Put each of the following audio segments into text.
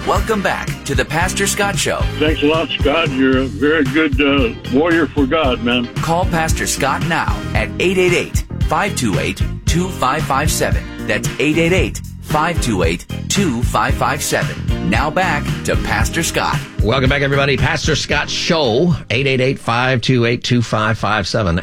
Welcome back to the Pastor Scott Show. Thanks a lot, Scott. You're a very good warrior for God, man. Call Pastor Scott now at 888-528-2557. That's 888-528-2557. Now back to Pastor Scott. Welcome back, everybody. Pastor Scott Show, 888-528-2557,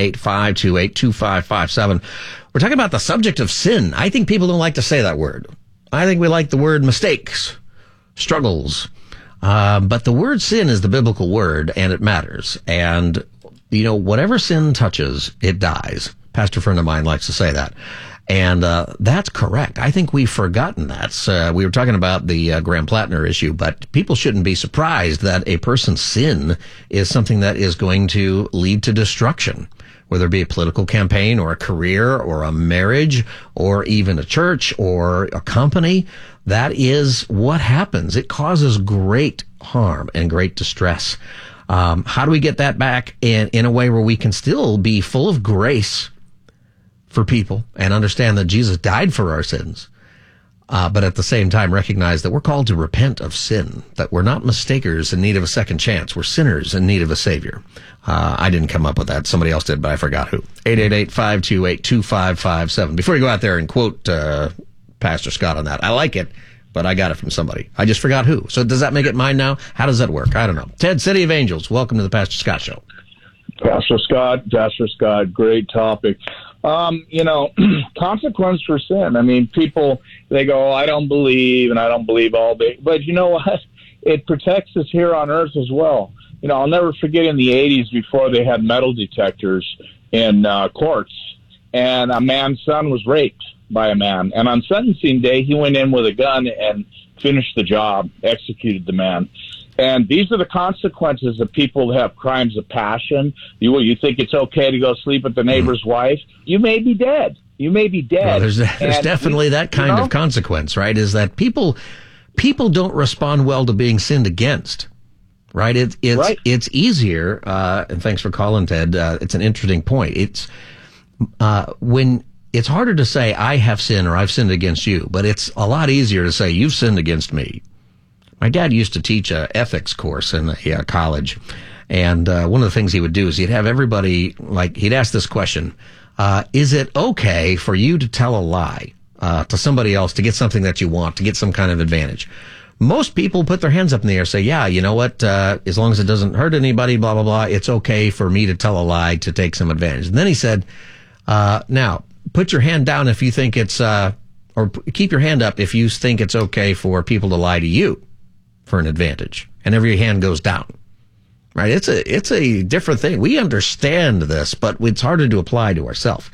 888-528-2557. We're talking about the subject of sin. I think people don't like to say that word. I think we like the word mistakes, struggles. But the word sin is the biblical word, and it matters. And, you know, whatever sin touches, it dies. Pastor friend of mine likes to say that. And that's correct. I think we've forgotten that. We were talking about the Graham Plattner issue, but people shouldn't be surprised that a person's sin is something that is going to lead to destruction, whether it be a political campaign or a career or a marriage or even a church or a company. That is what happens. It causes great harm and great distress. How do we get that back in a way where we can still be full of grace for people and understand that Jesus died for our sins, but at the same time recognize that we're called to repent of sin, that we're not mistakers in need of a second chance. We're sinners in need of a Savior. I didn't come up with that. Somebody else did, but I forgot who. 888-528-2557. Before you go out there and quote Pastor Scott on that, I like it, but I got it from somebody. I just forgot who. So does that make it mine now? How does that work? I don't know. Ted, City of Angels, welcome to the Pastor Scott Show. Pastor Scott, great topic. Consequence for sin. I mean, people, they go, I don't believe, and I don't believe all day. But you know what? It protects us here on earth as well. You know, I'll never forget in the 80s before they had metal detectors in courts, and a man's son was raped by a man. And on sentencing day, he went in with a gun and finished the job, executed the man. And these are the consequences of people who have crimes of passion. You think it's okay to go sleep with the neighbor's wife? You may be dead. You may be dead. Well, there's definitely that kind of consequence, right? Is that people don't respond well to being sinned against, right? It's easier. And thanks for calling, Ted. It's an interesting point. It's when it's harder to say I have sinned or I've sinned against you, but it's a lot easier to say you've sinned against me. My dad used to teach an ethics course in a college, and one of the things he would do is he'd have everybody, he'd ask this question, is it okay for you to tell a lie to somebody else to get something that you want, to get some kind of advantage? Most people put their hands up in the air and say, yeah, you know what, as long as it doesn't hurt anybody, blah, blah, blah, it's okay for me to tell a lie to take some advantage. And then he said, now, put your hand down if you think it's, or keep your hand up if you think it's okay for people to lie to you for an advantage, and every hand goes down, right? It's a different thing. We understand this, but it's harder to apply to ourselves.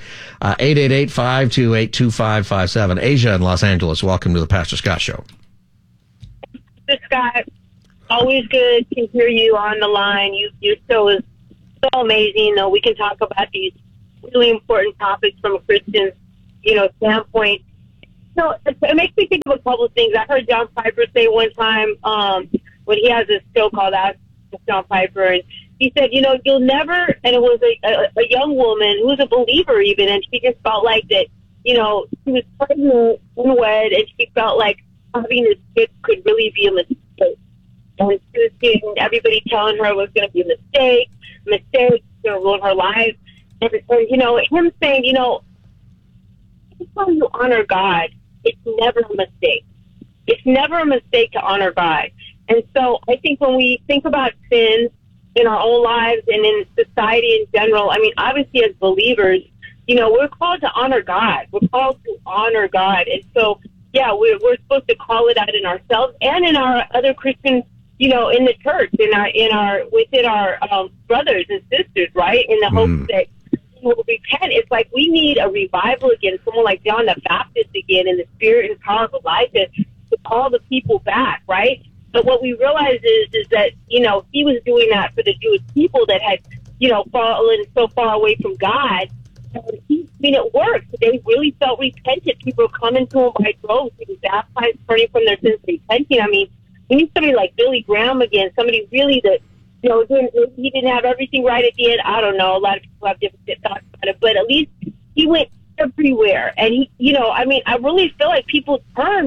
888-528-2557. Asia in Los Angeles, welcome to the Pastor Scott Show. Pastor Scott, always good to hear you on the line. Your show is so amazing. We can talk about these really important topics from a Christian, standpoint. So it makes me think of a couple of things. I heard John Piper say one time when he has this show called Ask John Piper, and he said, you'll never, and it was a young woman who was a believer even, and she just felt like that, she was pregnant, unwed, and she felt like having this kid could really be a mistake. And she was getting everybody telling her it was going to be a mistake, going to ruin her life. And him saying, when you honor God, it's never a mistake. It's never a mistake to honor God. And so I think when we think about sin in our own lives and in society in general, I mean, obviously as believers, we're called to honor God. We're called to honor God. And so, yeah, we're supposed to call it out in ourselves and in our other Christian, in the church, within our brothers and sisters, right? In the hopes that will repent. It's like we need a revival again, someone like John the Baptist again, in the spirit and power of Elijah to call the people back, right? But what we realize is that, he was doing that for the Jewish people that had, fallen so far away from God. It worked. They really felt repentant. People were coming to him by droves, being baptized, turning from their sins, repenting. I mean, we need somebody like Billy Graham again, somebody really that, he didn't have everything right at the end. I don't know. A lot of people have different thoughts about it, but at least he went everywhere. And I really feel like people turned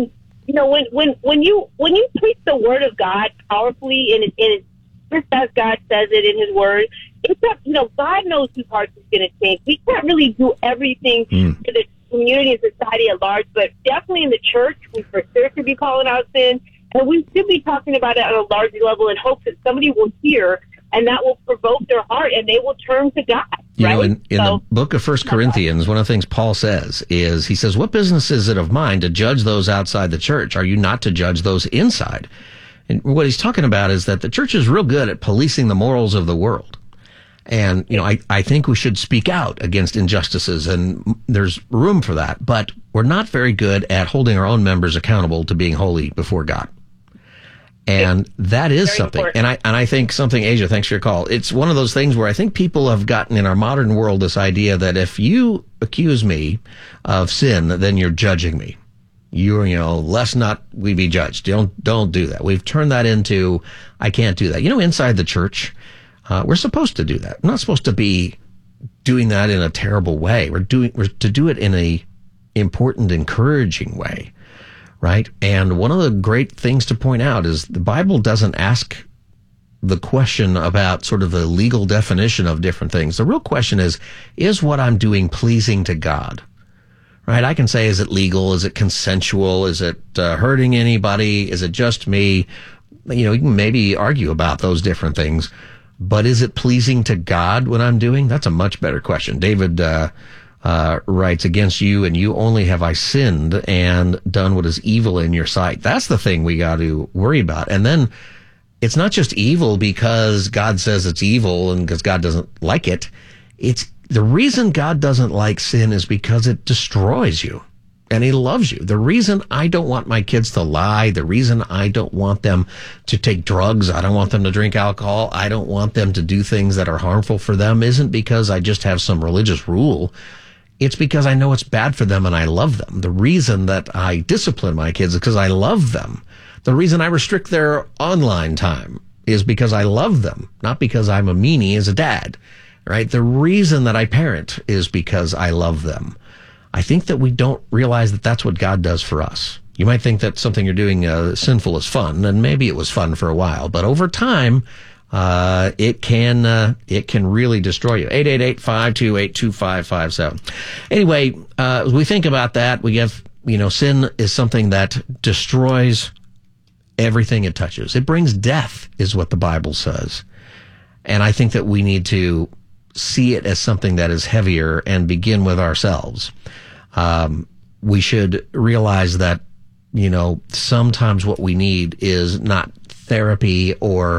when you preach the word of God powerfully and it's just as God says it in His word, it's up. God knows whose hearts is going to change. We can't really do everything for the community and society at large, but definitely in the church, we for sure should be calling out sin, and we should be talking about it on a larger level in hopes that somebody will hear and that will provoke their heart and they will turn to God. In the book of 1 Corinthians, one of the things Paul says is, he says, what business is it of mine to judge those outside the church? Are you not to judge those inside? And what he's talking about is that the church is real good at policing the morals of the world. And, I think we should speak out against injustices, and there's room for that. But we're not very good at holding our own members accountable to being holy before God. And that is something. Important. And I think something, Asia, thanks for your call. It's one of those things where I think people have gotten in our modern world this idea that if you accuse me of sin, then you're judging me. Lest not we be judged. Don't do that. We've turned that into, I can't do that. Inside the church, we're supposed to do that. We're not supposed to be doing that in a terrible way. We're to do it in a important, encouraging way, right? And one of the great things to point out is the Bible doesn't ask the question about sort of the legal definition of different things. The real question is what I'm doing pleasing to God? Right? I can say, is it legal? Is it consensual? Is it hurting anybody? Is it just me? You can maybe argue about those different things. But is it pleasing to God what I'm doing? That's a much better question. David writes, against you and you only have I sinned and done what is evil in your sight. That's the thing we got to worry about. And then it's not just evil because God says it's evil and because God doesn't like it. It's the reason God doesn't like sin is because it destroys you. And He loves you. The reason I don't want my kids to lie, the reason I don't want them to take drugs, I don't want them to drink alcohol, I don't want them to do things that are harmful for them isn't because I just have some religious rule. It's because I know it's bad for them and I love them. The reason that I discipline my kids is because I love them. The reason I restrict their online time is because I love them, not because I'm a meanie as a dad, right? The reason that I parent is because I love them. I think that we don't realize that that's what God does for us. You might think that something you're doing sinful is fun, and maybe it was fun for a while, but over time, it can really destroy you. 888-528-2557. Anyway, as we think about that, we have, sin is something that destroys everything it touches. It brings death, is what the Bible says. And I think that we need to see it as something that is heavier and begin with ourselves. We should realize that, sometimes what we need is not therapy or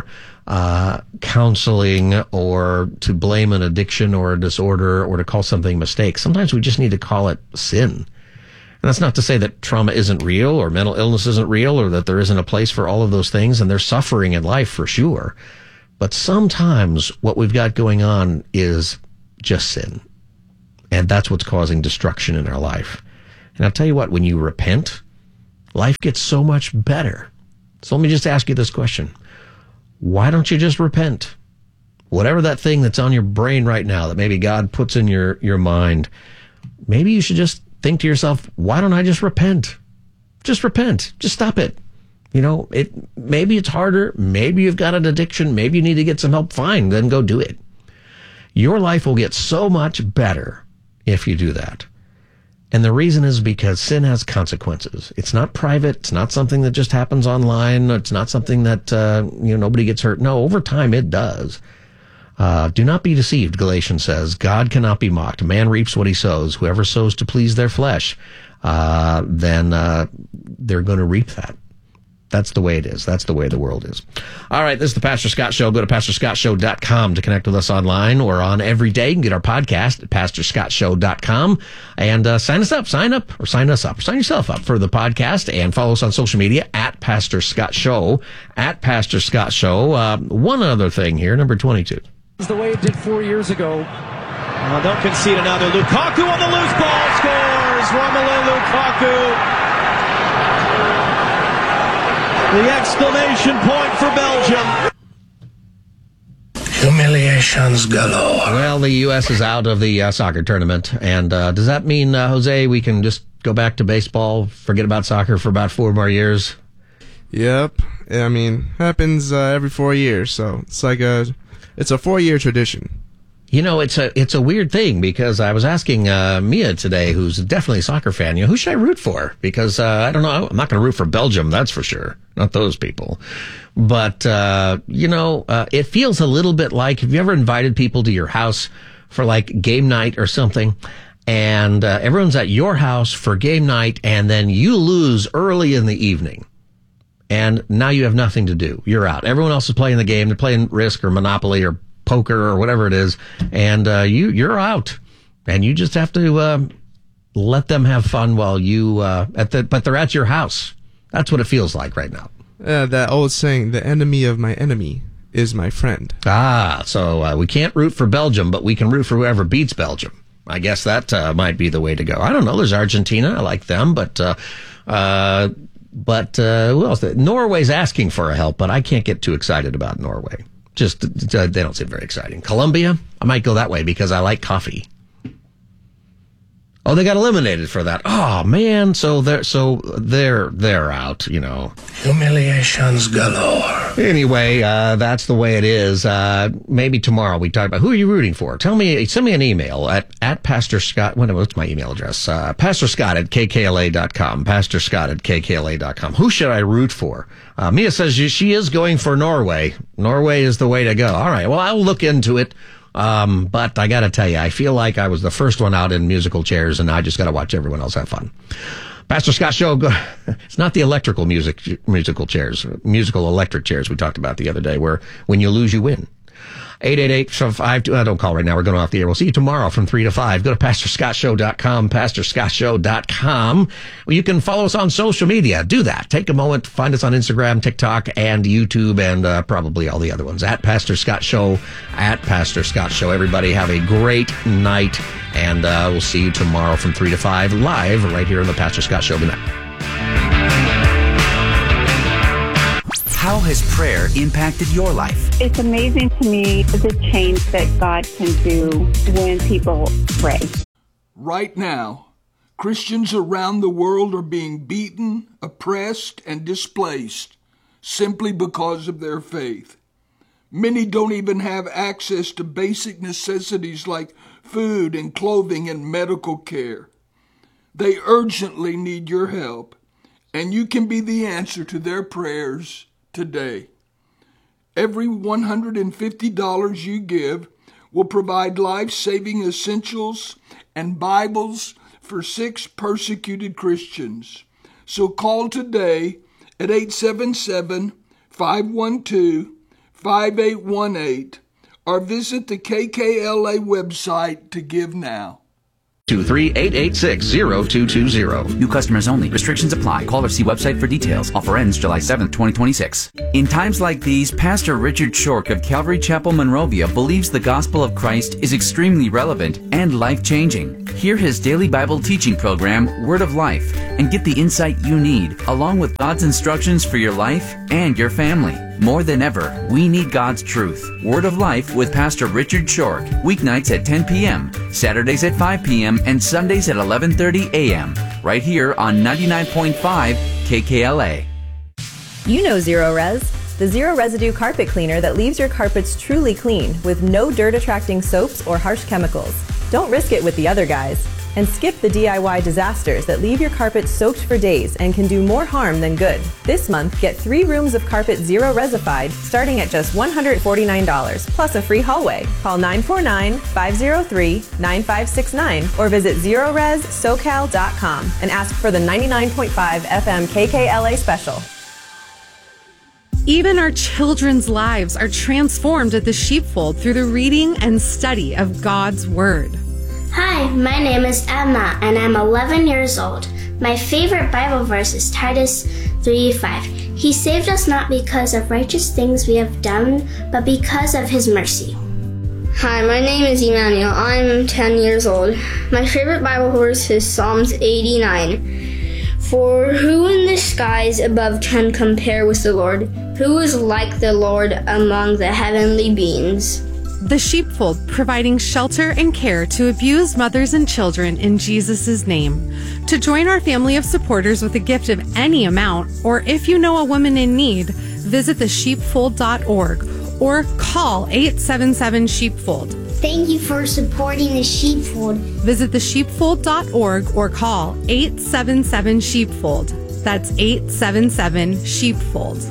counseling or to blame an addiction or a disorder or to call something mistake. Sometimes we just need to call it sin. And that's not to say that trauma isn't real or mental illness isn't real or that there isn't a place for all of those things, and there's suffering in life for sure. But sometimes what we've got going on is just sin. And that's what's causing destruction in our life. And I'll tell you what, when you repent, life gets so much better. So let me just ask you this question. Why don't you just repent? Whatever that thing that's on your brain right now that maybe God puts in your mind, maybe you should just think to yourself, why don't I just repent? Just repent. Just stop it. Maybe it's harder. Maybe you've got an addiction. Maybe you need to get some help. Fine, then go do it. Your life will get so much better if you do that. And the reason is because sin has consequences. It's not private. It's not something that just happens online. It's not something that, nobody gets hurt. No, over time it does. Do not be deceived, Galatians says. God cannot be mocked. Man reaps what he sows. Whoever sows to please their flesh, then they're going to reap that. That's the way it is. That's the way the world is. All right, this is the Pastor Scott Show. Go to PastorScottShow.com to connect with us online or on every day. You can get our podcast at PastorScottShow.com and sign us up or sign yourself up for the podcast and follow us on social media at Pastor Scott Show, at Pastor Scott Show. One other thing here, number 22. It's the way it did 4 years ago. Don't concede another. Lukaku on the loose ball scores. Romelu Lukaku. The exclamation point for Belgium. Humiliations galore. Well, the U.S. is out of the soccer tournament. And does that mean, Jose, we can just go back to baseball, forget about soccer for about 4 more years? Yep. I mean, happens every 4 years, so it's like it's a 4-year tradition. You know, it's a weird thing, because I was asking Mia today, who's definitely a soccer fan, who should I root for? Because I don't know, I'm not going to root for Belgium, that's for sure. Not those people. But, it feels a little bit like, have you ever invited people to your house for like game night or something? And everyone's at your house for game night, and then you lose early in the evening. And now you have nothing to do. You're out. Everyone else is playing the game. They're playing Risk or Monopoly or poker or whatever it is. And you're out. And you just have to let them have fun while you but they're at your house. That's what it feels like right now. That old saying, the enemy of my enemy is my friend. So we can't root for Belgium, but we can root for whoever beats Belgium. I guess that might be the way to go. I don't know. There's Argentina. I like them, but who else? Norway's asking for a help, but I can't get too excited about Norway. Just they don't seem very exciting. Colombia, I might go that way because I like coffee. Oh, they got eliminated for that. Oh man, so they're out. Humiliations galore. Anyway, that's the way it is. Maybe tomorrow we talk about who are you rooting for. Send me an email at Pastor Scott. What's my email address? Pastor Scott at kkla.com. Pastor Scott at kkla.com. Who should I root for? Mia says she is going for Norway. Norway is the way to go. All right. Well, I'll look into it. But I got to tell you, I feel like I was the first one out in musical chairs, and I just got to watch everyone else have fun. Pastor Scott Show, it's not the electrical musical chairs, musical electric chairs we talked about the other day, where when you lose, you win. 888-552, don't call right now, we're going off the air. We'll see you tomorrow from 3 to 5. Go to PastorScottShow.com, PastorScottShow.com. You can follow us on social media. Do that. Take a moment, find us on Instagram, TikTok, and YouTube, and probably all the other ones. At Pastor Scott Show, at Pastor Scott Show. Everybody have a great night, and we'll see you tomorrow from 3 to 5 live right here on the Pastor Scott Show. Good night. How has prayer impacted your life? It's amazing to me the change that God can do when people pray. Right now, Christians around the world are being beaten, oppressed, and displaced simply because of their faith. Many don't even have access to basic necessities like food and clothing and medical care. They urgently need your help, and you can be the answer to their prayers today. Every $150 you give will provide life-saving essentials and Bibles for 6 persecuted Christians. So call today at 877-512-5818 or visit the KKLA website to give now. 23886-0220. New customers only. Restrictions apply. Call or see website for details. Offer ends July 7th, 2026. In times like these, Pastor Richard Shork of Calvary Chapel, Monrovia believes the gospel of Christ is extremely relevant and life-changing. Hear his daily Bible teaching program, Word of Life, and get the insight you need, along with God's instructions for your life and your family. More than ever, we need God's truth. Word of Life with Pastor Richard Shork. Weeknights at 10 p.m., Saturdays at 5 p.m., and Sundays at 11:30 a.m. Right here on 99.5 KKLA. You know Zero Res, the zero residue carpet cleaner that leaves your carpets truly clean with no dirt-attracting soaps or harsh chemicals. Don't risk it with the other guys. And skip the DIY disasters that leave your carpet soaked for days and can do more harm than good. This month, get 3 rooms of carpet Zero Resified starting at just $149 plus a free hallway. Call 949-503-9569 or visit ZeroResSocal.com and ask for the 99.5 FM KKLA special. Even our children's lives are transformed at the Sheepfold through the reading and study of God's Word. Hi, my name is Emma, and I'm 11 years old. My favorite Bible verse is Titus 3:5. He saved us not because of righteous things we have done, but because of his mercy. Hi, my name is Emmanuel. I'm 10 years old. My favorite Bible verse is Psalms 89. For who in the skies above can compare with the Lord? Who is like the Lord among the heavenly beings? The Sheepfold, providing shelter and care to abused mothers and children in Jesus' name. To join our family of supporters with a gift of any amount, or if you know a woman in need, visit thesheepfold.org or call 877-SHEEPFOLD. Thank you for supporting the Sheepfold. Visit thesheepfold.org or call 877-SHEEPFOLD. That's 877-SHEEPFOLD.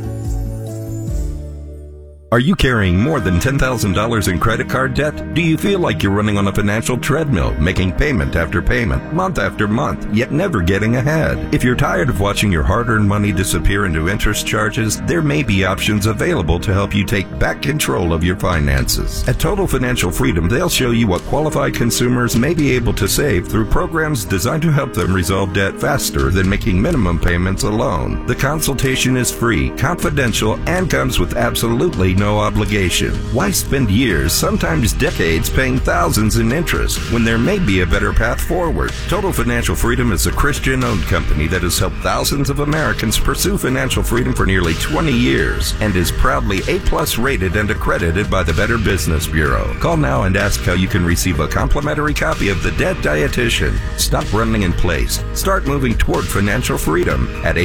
Are you carrying more than $10,000 in credit card debt? Do you feel like you're running on a financial treadmill, making payment after payment, month after month, yet never getting ahead? If you're tired of watching your hard-earned money disappear into interest charges, there may be options available to help you take back control of your finances. At Total Financial Freedom, they'll show you what qualified consumers may be able to save through programs designed to help them resolve debt faster than making minimum payments alone. The consultation is free, confidential, and comes with absolutely no obligation. Why spend years, sometimes decades, paying thousands in interest when there may be a better path forward? Total Financial Freedom is a Christian-owned company that has helped thousands of Americans pursue financial freedom for nearly 20 years and is proudly A+ rated and accredited by the Better Business Bureau. Call now and ask how you can receive a complimentary copy of The Debt Dietitian. Stop running in place. Start moving toward financial freedom at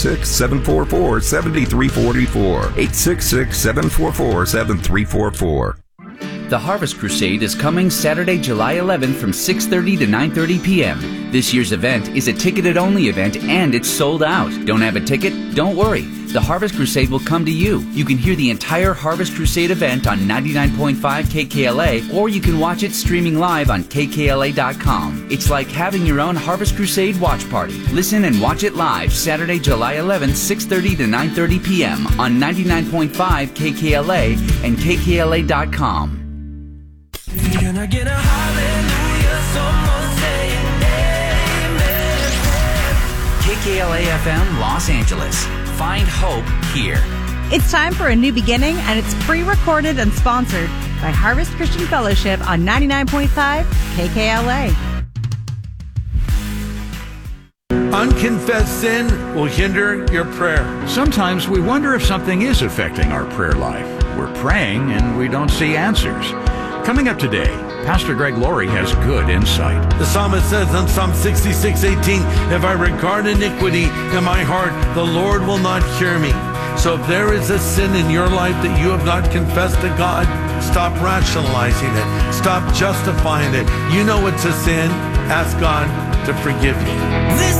866-744-7344. 866-744-7344. The Harvest Crusade is coming Saturday, July 11th from 6:30 to 9:30 p.m. This year's event is a ticketed-only event and it's sold out. Don't have a ticket? Don't worry. The Harvest Crusade will come to you. You can hear the entire Harvest Crusade event on 99.5 KKLA, or you can watch it streaming live on kkla.com. It's like having your own Harvest Crusade watch party. Listen and watch it live Saturday, July 11th, 6:30 to 9:30 p.m. on 99.5 KKLA and kkla.com. Can I get a hallelujah? Someone say amen. KKLA FM Los Angeles. Find hope here. It's time for a new beginning, and it's pre-recorded and sponsored by Harvest Christian Fellowship on 99.5 KKLA. Unconfessed sin will hinder your prayer. Sometimes we wonder if something is affecting our prayer life. We're praying and we don't see answers. Coming up today, Pastor Greg Laurie has good insight. The psalmist says in Psalm 66:18, if I regard iniquity in my heart, the Lord will not hear me. So if there is a sin in your life that you have not confessed to God, stop rationalizing it. Stop justifying it. You know it's a sin. Ask God to forgive you.